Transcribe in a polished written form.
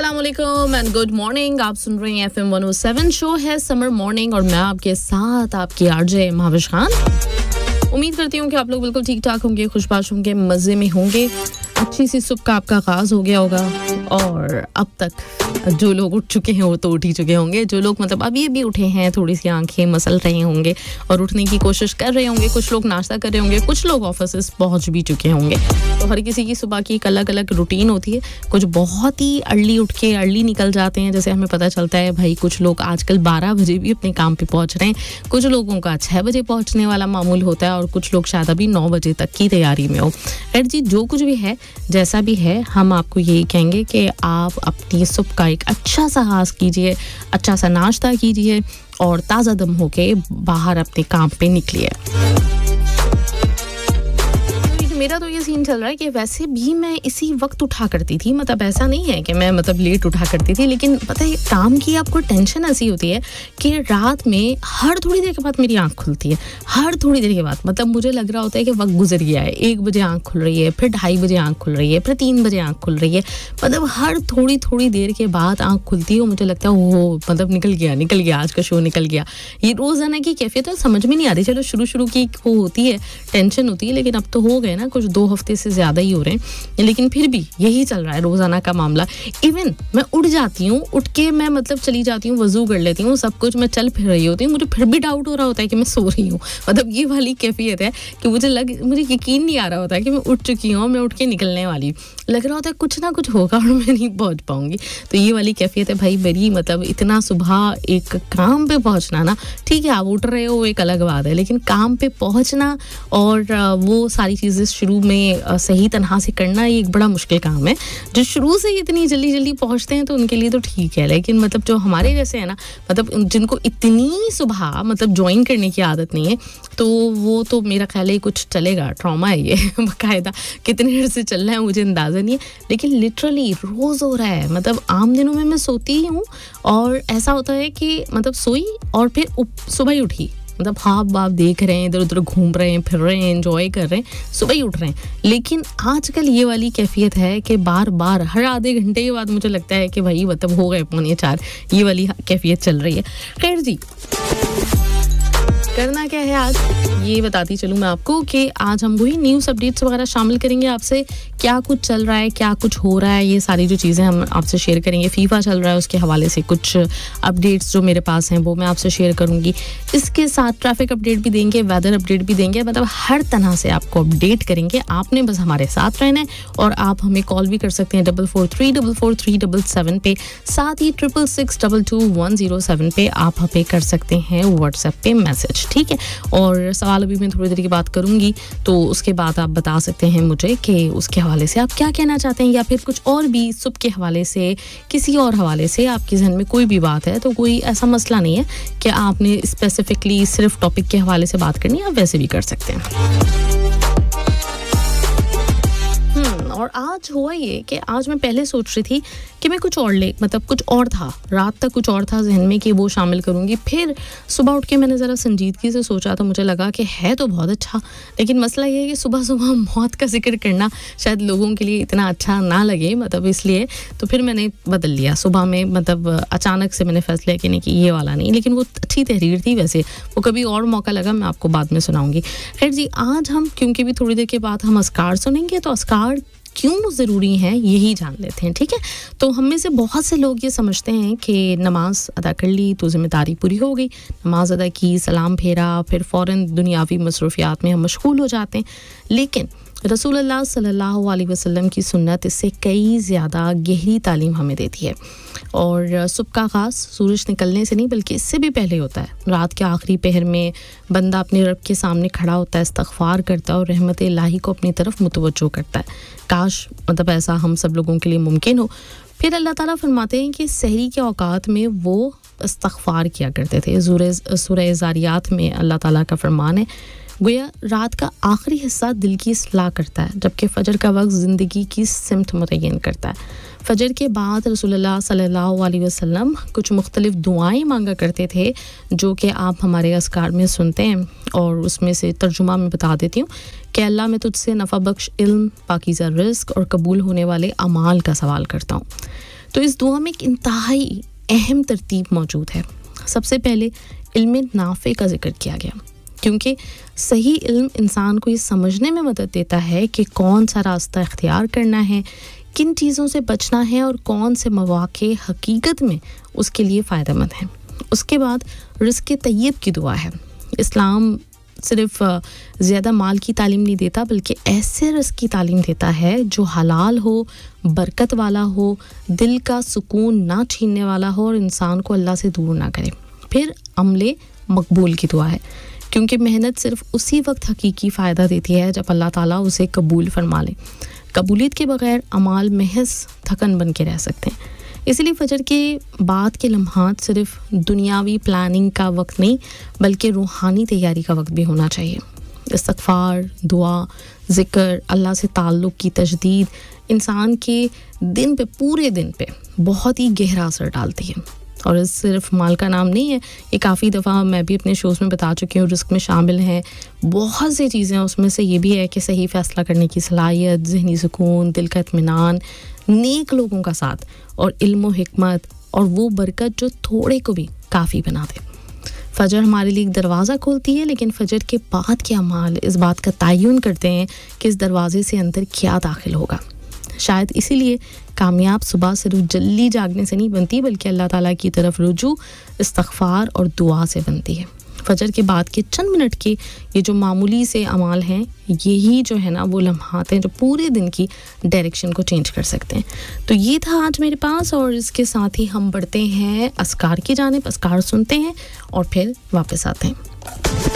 अस्सलाम वालेकुम and good morning. आप सुन रहे हैं FM 107 शो है समर मॉर्निंग और मैं आपके साथ आपकी आरजे महाविश खान। उम्मीद करती हूँ कि आप लोग बिल्कुल ठीक ठाक होंगे, खुशबाश होंगे, मज़े में होंगे। अच्छी सी सुबह का आपका आगाज़ हो गया होगा और अब तक जो लोग उठ चुके हैं वो तो उठ ही चुके होंगे। जो लोग मतलब अभी उठे हैं, थोड़ी सी आंखें मसल रहे होंगे और उठने की कोशिश कर रहे होंगे। कुछ लोग नाश्ता कर रहे होंगे, कुछ लोग ऑफिस पहुंच भी चुके होंगे। तो हर किसी की सुबह की एक अलग अलग रूटीन होती है। कुछ बहुत ही अर्ली उठ के अर्ली निकल जाते हैं, जैसे हमें पता चलता है भाई कुछ लोग आजकल 12 बजे भी अपने काम पे पहुंच रहे हैं। कुछ लोगों का 6 बजे पहुंचने वाला मामूल होता है और कुछ लोग शायद अभी 9 बजे तक की तैयारी में हो। खैर जी, जो कुछ भी है, जैसा भी है, हम आपको यही कहेंगे कि आप अपनी सुबह का एक अच्छा सा आगाज़ कीजिए, अच्छा सा नाश्ता कीजिए और ताज़ा दम होके बाहर अपने काम पे निकलिए। मेरा तो ये सीन चल रहा है कि वैसे भी मैं इसी वक्त उठा करती थी, मतलब ऐसा नहीं है कि मैं लेट उठा करती थी, लेकिन पता है काम की आपको टेंशन ऐसी होती है कि रात में हर थोड़ी देर के बाद मेरी आंख खुलती है। हर थोड़ी देर के बाद मतलब मुझे लग रहा होता है कि वक्त गुजर गया है। 1 बजे आंख खुल रही है, फिर 2:30 बजे आंख खुल रही है, फिर 3 बजे आंख खुल रही है। मतलब हर थोड़ी देर के बाद आंख खुलती है और मुझे लगता है वो मतलब निकल गया, आज का शो निकल गया। ये रोज़ाना की कैफियत है, समझ में नहीं आ रही। चलो शुरू की वो होती है, टेंशन होती है, लेकिन अब तो हो गए ना, कुछ 2 हफ्ते से ज़्यादा ही हो रहे हैं, लेकिन फिर भी यही चल रहा है रोज़ाना का मामला। इवन मैं उठ जाती हूँ, उठ के मैं चली जाती हूँ, वज़ू कर लेती हूँ, सब कुछ, मैं चल फिर रही होती हूँ, मुझे फिर भी डाउट हो रहा होता है कि मैं सो रही हूँ। मतलब ये वाली कैफियत है कि मुझे यकीन नहीं आ रहा होता है कि मैं उठ चुकी हूँ, मैं उठ के निकलने वाली। लग रहा होता है कुछ ना कुछ होगा और मैं नहीं पहुँच पाऊँगी। तो ये वाली कैफियत है भाई मेरी। इतना सुबह एक काम पे पहुँचना ना, ठीक है आप उठ रहे हो वो एक अलग बात है, लेकिन काम पे पहुँचना और वो सारी चीज़ें शुरू में सही तरह से करना, ये एक बड़ा मुश्किल काम है। जो शुरू से इतनी जल्दी पहुंचते हैं तो उनके लिए तो ठीक है, लेकिन जो हमारे जैसे है ना, जिनको इतनी सुबह ज्वाइन करने की आदत नहीं है, तो वो तो मेरा ख्याल है कुछ चलेगा, ट्रॉमा है ये बाकायदा। कितने देर से चल रहा है मुझे अंदाज़ा नहीं है, लेकिन लिटरली रोज़ हो रहा है। आम दिनों में मैं सोती ही हूँ और ऐसा होता है कि सोई और फिर सुबह ही उठी, ख्वाब बाप देख रहे हैं, इधर उधर घूम रहे हैं, फिर रहे हैं, एंजॉय कर रहे हैं, सुबह ही उठ रहे हैं। लेकिन आजकल ये वाली कैफियत है कि बार हर आधे घंटे के बाद मुझे लगता है कि भाई हो गए 3:45, ये वाली कैफियत चल रही है। खैर जी, करना क्या है आज ये बताती चलूँ मैं आपको कि आज हम वही न्यूज़ अपडेट्स वगैरह शामिल करेंगे। आपसे क्या कुछ चल रहा है, क्या कुछ हो रहा है, ये सारी जो चीज़ें हम आपसे शेयर करेंगे। फीफा चल रहा है, उसके हवाले से कुछ अपडेट्स जो मेरे पास हैं वो मैं आपसे शेयर करूँगी। इसके साथ ट्रैफिक अपडेट भी देंगे, वेदर अपडेट भी देंगे। हर तरह से आपको अपडेट करेंगे। आपने बस हमारे साथ रहना है और आप हमें कॉल भी कर सकते हैं 44344377 पे, साथ ही 66622107 पे आप हमें कर सकते हैं व्हाट्सएप पे मैसेज, ठीक है। और सवाल अभी मैं थोड़ी देर की बात करूंगी, तो उसके बाद आप बता सकते हैं मुझे कि उसके हवाले से आप क्या कहना चाहते हैं, या फिर कुछ और भी सुबह के हवाले से, किसी और हवाले से आपके जहन में कोई भी बात है। तो कोई ऐसा मसला नहीं है कि आपने स्पेसिफिकली सिर्फ टॉपिक के हवाले से बात करनी है, आप वैसे भी कर सकते हैं। और आज हुआ ये कि आज मैं पहले सोच रही थी कि मैं कुछ और था, रात तक कुछ और था जहन में कि वो शामिल करूँगी। फिर सुबह उठ के मैंने ज़रा संजीदगी से सोचा तो मुझे लगा कि है तो बहुत अच्छा, लेकिन मसला ये है कि सुबह मौत का जिक्र करना शायद लोगों के लिए इतना अच्छा ना लगे, इसलिए तो फिर मैंने बदल लिया। सुबह में अचानक से मैंने फैसला किया कि ये वाला नहीं, लेकिन वो अच्छी तहरीर थी। वैसे वो कभी और मौका लगा मैं आपको बाद में सुनाऊँगी। खैर जी, आज हम क्योंकि भी थोड़ी देर के बाद हम अस्कार सुनेंगे, तो अस्कार क्यों ज़रूरी है यही जान लेते हैं, ठीक है। तो हम में से बहुत से लोग ये समझते हैं कि नमाज अदा कर ली तो ज़िम्मेदारी पूरी हो गई, नमाज अदा की, सलाम फेरा, फिर फ़ौरन दुनियावी मसरूफियात में हम मशगूल हो जाते हैं। लेकिन रसूलुल्लाह सल्लल्लाहु अलैहि वसल्लम की सुन्नत इससे कई ज़्यादा गहरी तालीम हमें देती है। और सुबह का आगाज़ सूरज निकलने से नहीं बल्कि इससे भी पहले होता है। रात के आखिरी पहर में बंदा अपने रब के सामने खड़ा होता है, इस्तग़फ़ार करता है और रहमत इलाही को अपनी तरफ मुतवज्जो करता है। काश ऐसा हम सब लोगों के लिए मुमकिन हो। फिर अल्लाह ताला फरमाते हैं कि सहरी के औकात में वो इस्तग़फ़ार किया करते थे। सूरह ज़ारियात में अल्लाह ताला का फरमान है, गोया रात का आखिरी हिस्सा दिल की इस्लाह करता है, जबकि फ़जर का वक्त ज़िंदगी की सिमत मुतय्यन करता है। फ़जर के बाद रसूलुल्लाह सल्लल्लाहु अलैहि वसल्लम कुछ मुख्तलिफ दुआएं मांगा करते थे, जो कि आप हमारे अस्कार में सुनते हैं, और उसमें से तर्जुमा में बता देती हूँ कि अल्लाह मैं तुझसे नफ़ा बख्श इल्म, पाकीज़ा रिज़्क़ और कबूल होने वाले अमाल का सवाल करता हूँ। तो इस दुआ में एक इंतहाई अहम तरतीब मौजूद है। सबसे पहले इल्म नाफ़े का जिक्र किया गया, क्योंकि सही इल्म इंसान को ये समझने में मदद देता है कि कौन सा रास्ता इख्तियार करना है, किन चीज़ों से बचना है और कौन से मौक़े हकीकत में उसके लिए फ़ायदेमंद हैं। उसके बाद रिज़्क़ तय्यब की दुआ है। इस्लाम सिर्फ ज़्यादा माल की तालीम नहीं देता, बल्कि ऐसे रिज़्क़ की तालीम देता है जो हलाल हो, बरकत वाला हो, दिल का सुकून ना छीनने वाला हो और इंसान को अल्लाह से दूर ना करे। फिर अमले मकबूल की दुआ है, क्योंकि मेहनत सिर्फ उसी वक्त हकीकी फ़ायदा देती है जब अल्लाह ताला उसे कबूल फरमा ले। कबूलियत के बगैर अमाल महज थकन बन के रह सकते हैं। इसलिए फजर के बाद के लम्हात सिर्फ दुनियावी प्लानिंग का वक्त नहीं, बल्कि रूहानी तैयारी का वक्त भी होना चाहिए। इस्तग़फ़ार, दुआ, ज़िक्र, अल्लाह से ताल्लुक़ की तजदीद इंसान के दिन पे, पूरे दिन पे बहुत ही गहरा असर डालती है। और सिर्फ माल का नाम नहीं है, ये काफ़ी दफ़ा मैं भी अपने शोज़ में बता चुकी हूँ, रिस्क में शामिल हैं बहुत सी चीज़ें। उसमें से ये भी है कि सही फ़ैसला करने की सलाहियत, ज़हनी सुकून, दिल का इत्मीनान, नेक लोगों का साथ और इल्म व हिकमत और वो बरकत जो थोड़े को भी काफ़ी बना दे। फ़जर हमारे लिए एक दरवाज़ा खोलती है, लेकिन फ़जर के बाद के अमाल इस बात का तयन करते हैं कि इस दरवाज़े से अंदर क्या दाखिल होगा। शायद इसीलिए कामयाब सुबह सिर्फ जल्दी जागने से नहीं बनती, बल्कि अल्लाह ताला की तरफ रुजू, इस्तग़फ़ार और दुआ से बनती है। फ़जर के बाद के चंद मिनट के ये जो मामूली से अमाल हैं, यही जो है ना वो लम्हात हैं जो पूरे दिन की डायरेक्शन को चेंज कर सकते हैं। तो ये था आज मेरे पास, और इसके साथ ही हम बढ़ते हैं अस्कार की जानिब। अस्कार सुनते हैं और फिर वापस आते हैं।